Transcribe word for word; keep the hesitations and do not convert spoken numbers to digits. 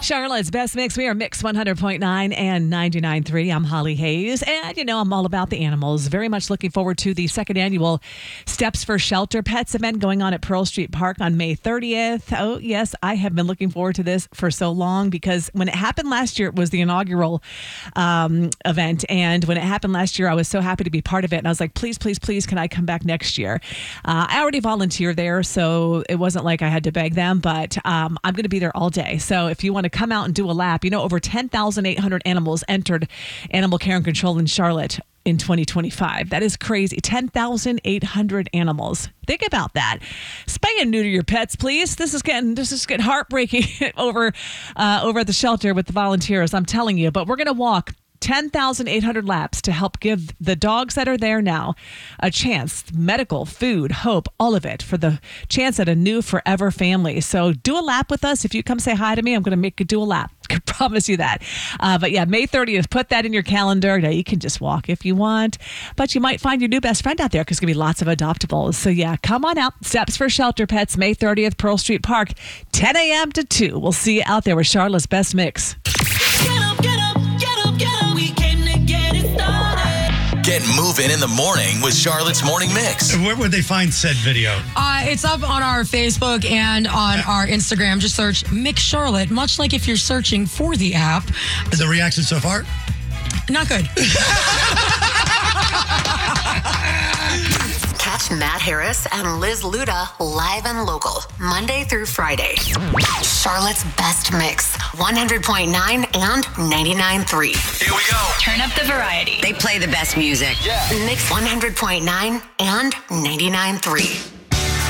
Charlotte's Best Mix. We are Mix one hundred point nine and ninety-nine point three. I'm Holly Hayes. And, you know, I'm all about the animals. Very much looking forward to the second annual Steps for Shelter Pets event going on at Pearl Street Park on May thirtieth. Oh, yes, I have been looking forward to this for so long because when it happened last year, it was the inaugural um, event. And when it happened last year, I was so happy to be part of it. And I was like, please, please, please, can I come back next year? Uh, I already volunteered there, so it wasn't like I had to beg them, but um, I'm going to be there all day. So if you want to come out and do a lap, you know, over ten thousand eight hundred animals entered Animal Care and Control in Charlotte in twenty twenty-five. That is crazy. ten thousand eight hundred animals. Think about that. Spay and neuter your pets, please. This is getting this is getting heartbreaking over uh, over at the shelter with the volunteers. I'm telling you. But we're going to walk ten thousand eight hundred laps to help give the dogs that are there now a chance, medical, food, hope, all of it for the chance at a new forever family. So do a lap with us. If you come say hi to me, I'm going to make you do a lap. I can promise you that. Uh, but yeah, May thirtieth, put that in your calendar. Now, you can just walk if you want, but you might find your new best friend out there because there's going to be lots of adoptables. So yeah, come on out. Steps for Shelter Pets, May thirtieth, Pearl Street Park, ten a.m. to two. We'll see you out there with Charlotte's Best Mix. Get up, get up, get up, get up. We came to get it started. Get moving in the morning with Charlotte's Morning Mix. Where would they find said video? Uh, it's up on our Facebook and on our Instagram. Just search Mix Charlotte, much like if you're searching for the app. Is the reaction so far? Not good. Catch Matt Harris and Liz Luda live and local, Monday through Friday. Charlotte's Best Mix, one hundred point nine and ninety-nine point three. Here we go. Turn up the variety. They play the best music. Yeah. Mix one hundred point nine and ninety-nine point three.